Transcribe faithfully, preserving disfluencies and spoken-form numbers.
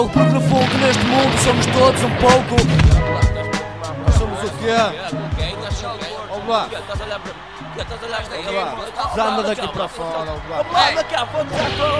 Porque no fundo neste mundo somos todos um pouco. Nós somos o quê? Vamos lá. Já anda daqui para fora. Vamos lá. Vamos lá, daqui à fonte já estou.